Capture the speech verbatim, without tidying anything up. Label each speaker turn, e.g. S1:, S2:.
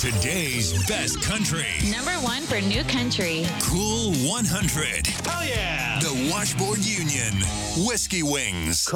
S1: Today's best country.
S2: Number one for new country.
S1: Cool one hundred.
S3: Oh, yeah.
S1: The Washboard Union. Whiskey Wings.